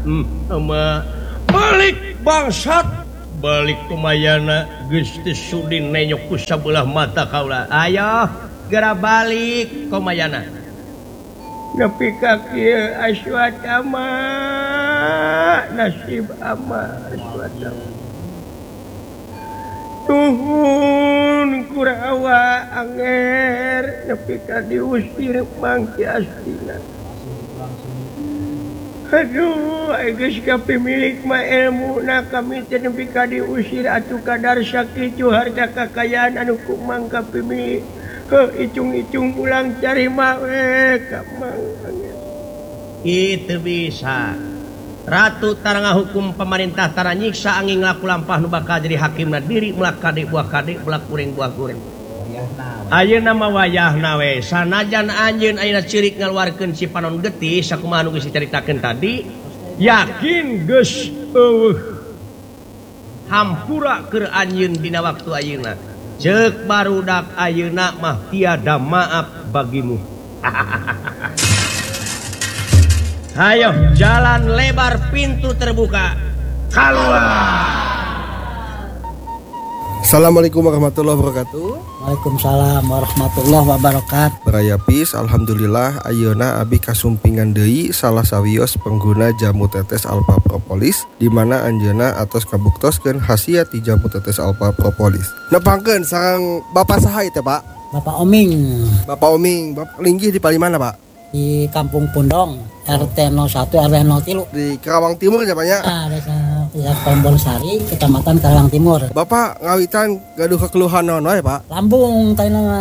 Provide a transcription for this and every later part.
balik bangsat balik kumayana Gusti Sudin nenyok ku sabelah mata kaula ayo gara balik kumayana nepi ka kieu aswatama nasib ama aswatama tuhun Kurawa anger nepi ka diusir mangki astina aduh geus kapimilik mah ilmu na kami teh nepi ka diusir atuh kadar sakitu harta kakayaan anu kumang kapimilik icung-icung ulang cari mah kamang itu bisa ratu tarang hukum pemerintah tara nyiksa angin laku lampah nu bakal jadi hakimna diri melak kade buah kade belak kuring buah kuring ayeuna mah wayahna we sanajan anjeun ayeuna cirik ngaluarkeun si panon getih sakumaha nu geus dicaritakeun tadi yakin geus hampura keur anjeun dina waktu ayeuna ceuk barudak ayeuna mah tiada maaf bagimu. Ayo jalan lebar pintu terbuka keluar. Assalamualaikum warahmatullahi wabarakatuh. Waalaikumsalam warahmatullahi wabarakatuh. Beraya pis, alhamdulillah ayeuna abi kasumpingan deui salah sawios pengguna jamu tetes alpha propolis di mana anjeunna atos kabuktoskeun khasiat di jamu tetes alpha propolis. Nepangkeun sareng Bapak saha teh, Pak? Bapak Oming. Bapak Oming, Bapak linggih di palimana, Pak? Di Kampung Pundong, RT 01 RW 03. Di Karawang Timur ya, Pak ya? Desa Tombol Sari, Kecamatan Karawang Timur. Bapak ngawitan gaduh kekeluhan naon wae, Pak? Lambung,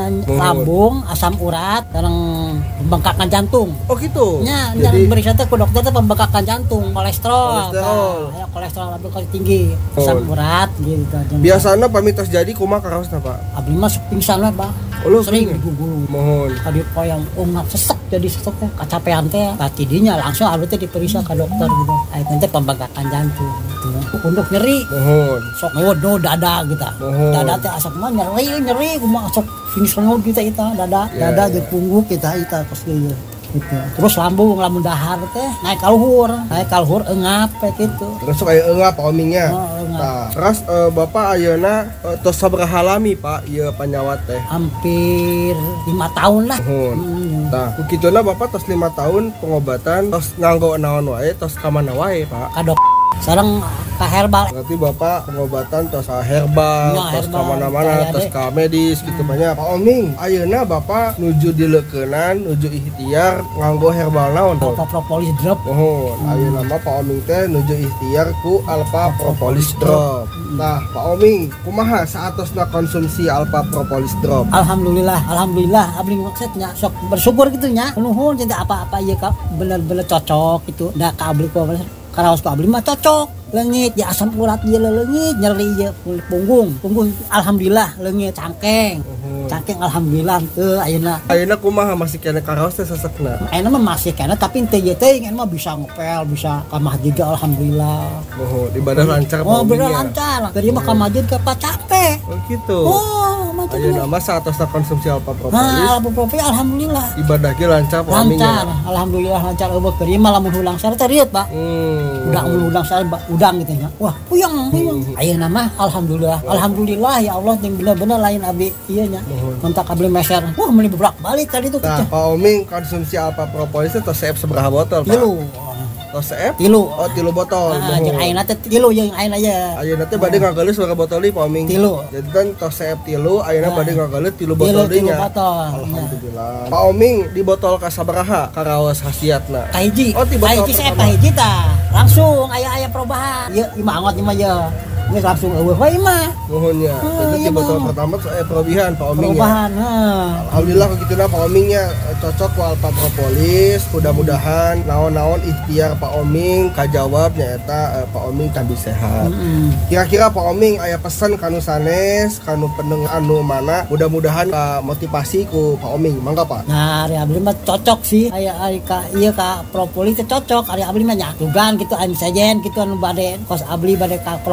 lambung, asam urat, sareng pembengkakan jantung. Oh gitu. Nya, jadi periksa teh ku dokter teh pembengkakan jantung, kolesterol. Kolesterol. Kolesterol abdi kali tinggi, asam urat gitu. Biasana pamitos jadi kumaha karaosna, Pak? Abdi mah pingsan we, Pak. Sering diguguru. Mohon. Tadi poyang sesek jadi sesek teh kacapean teh. Tadi dinya langsung abdi teh diperiksa ke dokter gitu. Aya teh pembengkakan jantung. Punduk nyeri. Mohon. Sok ngewodo dada gitu. Dada teh asap mah nyeri kumaha sok finish ngeud kita dada jeung punggung kita pas gitu. Terus lambung dahar teh naik kaluhur engap gitu. Terus aya engap omingnya. Nah, terus Bapak ayeuna tos sabaraha lami Pak ieu panyawat teh? Hampir 5 tahun lah. Nah, kukituna Bapak tos 5 tahun pengobatan tos nganggo naon wae tos ka mana wae Pak? Ka sareng ka herbal. Berarti Bapak pengobatan tos herbal, tos ka mana-mana, tos ka medis gitu banyak. Pak Oming, ayeuna Bapak nuju dileukeunnan, nuju ikhtiar nganggo herbal naon? Alpha Propolis Drop. Ayeuna mah Pak Oming teh nuju ikhtiar ku Alpha Propolis Drop. Nah, Pak Oming, kumaha saatosna konsumsi Alpha Propolis Drop? Alhamdulillah abdi maksudnya sok bersyukur gitu nya. Nuhun cinta apa-apa ieu ka bener-bener cocok gitu. Da ka abdi ku karaos ku abdi mah cocok. Leungit ya asam urat ieu leungit nyeri ieu punggung alhamdulillah leungit cangkeng alhamdulillah teu ayeuna kumaha masih kena karaos teh sesekna ayeuna mah masih kena tapi teu ieu teh mah bisa ngepel bisa ka masjid alhamdulillah ibadah lancar ibadah lancar tadi mah ka masjid ke capek gitu ayeuna mah saatosna konsumsi Alpha Propolis Alpha Propolis alhamdulillah ibadah ge lancar alhamdulillah lancar eueuh keur mah lamun hulang sare teh riet Pak udang sare udang gitu nya. Wah, puyeng. Ayeuna mah alhamdulillah ya Allah yang bener-bener lain abdi ieu nya. Kontak abdi meser. Wah, meuli bolak-balik tadi tuh. Nah, Pak Oming konsumsi Alpha Propolis itu tos sabaraha botol, Pak? 3. Tos CF? 3. Oh, 3 botol. Jeung ayeuna teh 3 jeung ayeuna ya. Ayeuna teh bade ngagaleus berapa botol ieu Pak Oming? 3. Jadi kan tos CF 3, ayeuna bade ngagaleus 3 botol deui nya. Alhamdulillah. Pak Oming di botol ka sabaraha karaos khasiatna? Kahiji. Oh, di botol CF kahiji tah. Langsung aya perubahan. Ieu imangot ieu mah ya. Ini langsung eueuh wae mah. Nuhunnya. Jadi di botol pertama perubahan Pak Oming. Perubahan, alhamdulillah begitulah Pak Omingnya cocok ku Alpha Propolis. Mudah-mudahan naon-naon ikhtiar Pak Oming kajawab nyaeta Pak Oming tambah sehat. Kira-kira Pak Oming aya pesan kanu sanes, kanu pendengar anu mana mudah-mudahan motivasi ku Pak Oming. Mangga Pak. Nah, ari abdi mah cocok sih. Aya ka ieu ka propolis teh cocok. Ari abdi mah nya dugan gitu anu sajen gitu anu bade kos abdi bade ka propolis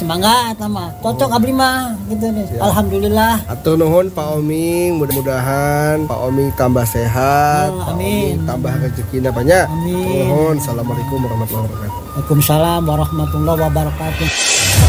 semangat mah. Cocok abdi mah gitu nih. Siap. Alhamdulillah. Atur nuhun Pak Oming, mudah-mudahan Pak Oming tambah sehat, Pak Amin. Oming tambah rezekinya banyak. Amin. Nuhun. Assalamualaikum warahmatullahi wabarakatuh. Waalaikumsalam warahmatullahi wabarakatuh.